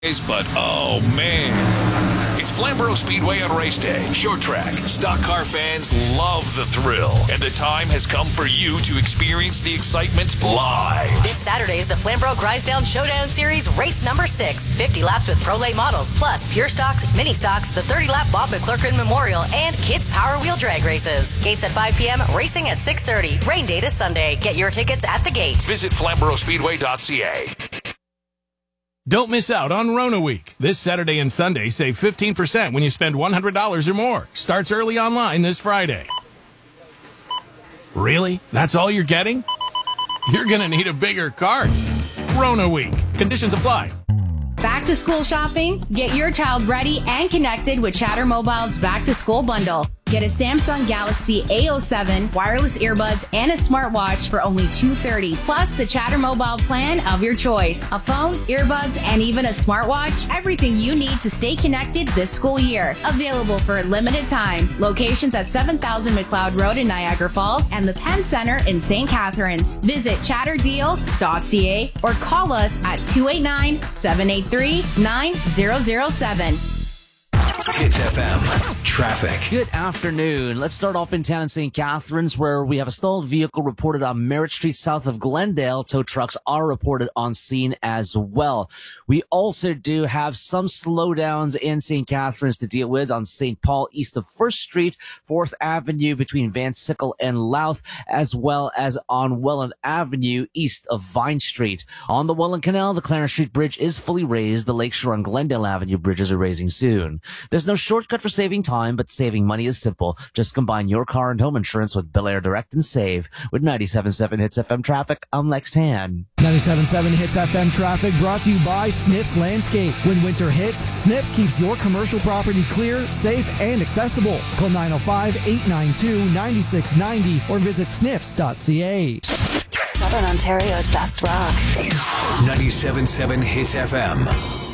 But oh man, it's Flamborough Speedway on race day. Short track, stock car fans love the thrill, and the time has come for you to experience the excitement live. This Saturday is the Flamborough Grisdale Showdown Series race number 6. 50 laps with Pro Late models, plus pure stocks, mini stocks, the 30-lap Bob McClurkin Memorial, and kids Power Wheel drag races. Gates at 5 p.m., racing at 6:30. Rain date is Sunday. Get your tickets at the gate. Visit FlamboroughSpeedway.ca. Don't miss out on Rona Week. This Saturday and Sunday, save 15% when you spend $100 or more. Starts early online this Friday. Really? That's all you're getting? You're going to need a bigger cart. Rona Week. Conditions apply. Back to school shopping? Get your child ready and connected with Chatter Mobile's Back to School bundle. Get a Samsung Galaxy A07, wireless earbuds, and a smartwatch for only $230, plus the Chatter Mobile plan of your choice. A phone, earbuds, and even a smartwatch. Everything you need to stay connected this school year. Available for a limited time. Locations at 7000 McLeod Road in Niagara Falls and the Penn Center in St. Catharines. Visit chatterdeals.ca or call us at 289-783-9007. Hits FM traffic. Good afternoon. Let's start off in town in St. Catharines, where we have a stalled vehicle reported on Merritt Street south of Glendale. Tow trucks are reported on scene as well. We also do have some slowdowns in St. Catharines to deal with on St. Paul east of 1st Street, 4th Avenue between Van Sickle and Louth, as well as on Welland Avenue east of Vine Street. On the Welland Canal, the Clarence Street Bridge is fully raised. The Lakeshore and Glendale Avenue bridges are raising soon. There's no shortcut for saving time, but saving money is simple. Just combine your car and home insurance with Bel Air Direct and save. With 97.7 Hits FM traffic, I'm Lex Tan. 97.7 Hits FM traffic brought to you by Snips Landscape. When winter hits, Snips keeps your commercial property clear, safe, and accessible. Call 905-892-9690 or visit snips.ca. Southern Ontario's best rock. 97.7 Hits FM.